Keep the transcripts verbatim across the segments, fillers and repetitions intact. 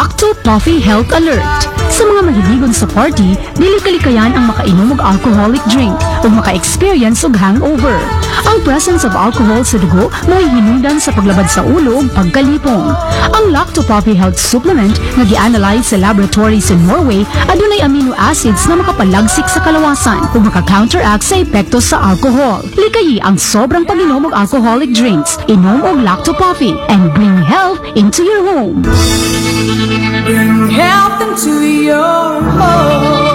Lacto Toffee Health Alert. Sa mga mahiligon sa party, dili kalikayan ang makainom og alcoholic drink o maka-experience og hangover. Ang presence of alcohol sa dugo may hinungdan sa paglabad sa ulo ug pagkalipong. Ang Lacto Toffee Health Supplement nga gi-analyze sa laboratories in Norway adunay amino acids na makapalagsik sa kalawasan ug maka-counteract sa epekto sa alcohol. Likayi ang sobrang pag-inom og alcoholic drinks. Inom og Lacto Toffee and bring health into your home. Bring health into your home.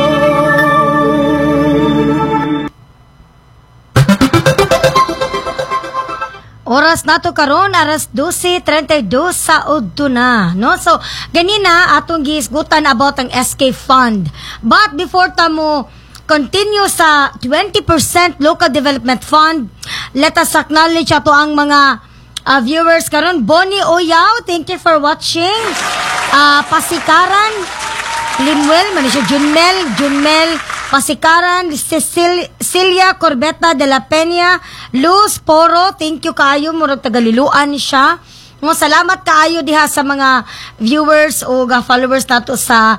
Oras nato karon aras twelve thirty-two sa udto na, no? So ganina atong giisgutan about ang S K Fund. But before ta mo continue sa twenty percent Local Development Fund, let us acknowledge ato ang mga uh, viewers karon. Bonnie Oyaw, thank you for watching. Uh, Pasikaran Limuel, manisya Junmel, Junmel Pasikaran, Cecil, Celia Corbeta de la Peña, Luz Poro, thank you kaayo, murag tagaliluan siya. Mo salamat kaayo diha sa mga viewers o ga followers nato sa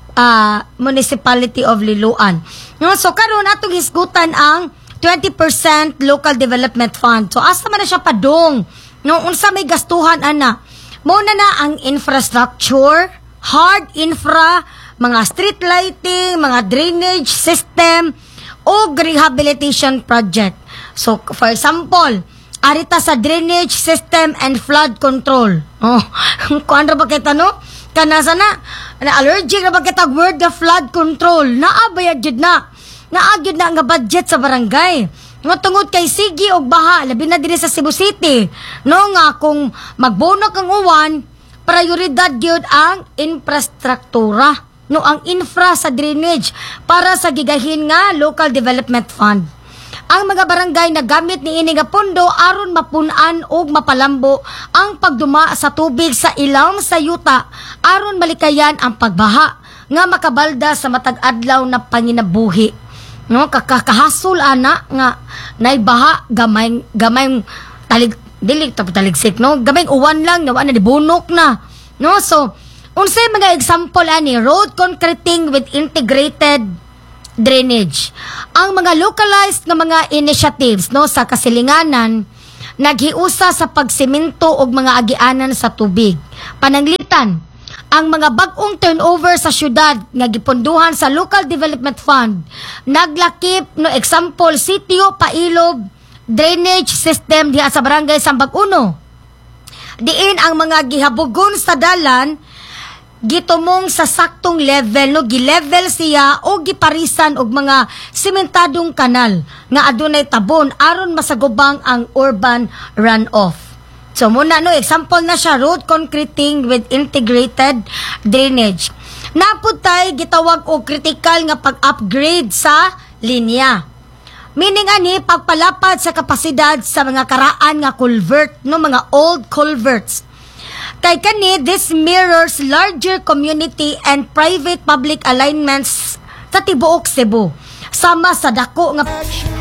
uh, Municipality of Liloan. No, so karon atong hisgutan ang twenty percent Local Development Fund. So asa man na siya padong? No, unsa may gastuhan ana? Muna na ang infrastructure, hard infra, mga street lighting, mga drainage system, o rehabilitation project. So, for example, arita sa drainage system and flood control. Oh, kuan ra ba kita no? Kana sana, na allergic ra ba kita word the flood control. Naabayad jud na. Naagid na nga budget sa barangay. Nga tungod kay sigi og baha, labi na diri sa Cebu City. No nga kung magbono kang uwan, prioridad gyud ang infrastruktura. No ang infra sa drainage para sa gigahin nga Local Development Fund. Ang mga barangay na gamit ni ini nga pondo aron mapun-an og mapalambo ang pagduma sa tubig sa ilawom sa yuta aron malikayan ang pagbaha nga makabalda sa matag adlaw na panginabuhi. No kakahasol ana nga naibaha gamay gamay talig dili ta taligsik no gamay uwan lang nawa na dibunok na no. So unsay mga example ani road concreting with integrated drainage. Ang mga localized nga mga initiatives no sa kasilinganan naghiusa sa pagsemento og mga agianan sa tubig. Pananglitan ang mga bag-ong turnover sa syudad nga giponduhan sa Local Development Fund naglakip no example sitio Pailob drainage system diha sa barangay Sambag Uno. Diin ang mga gihabugon sa dalan gitumong sa saktong level no gilevel siya o giparisan og mga sementadong kanal nga adunay tabon aron masagubang ang urban runoff. So muna no example na siya road concreting with integrated drainage. Naputay gitawag og critical nga pag-upgrade sa linya. Meaning ani pagpalapad sa kapasidad sa mga karaan nga culvert no mga old culverts. Kay kani this mirrors larger community and private public alignments sa tibuok Cebu sama sa dako nga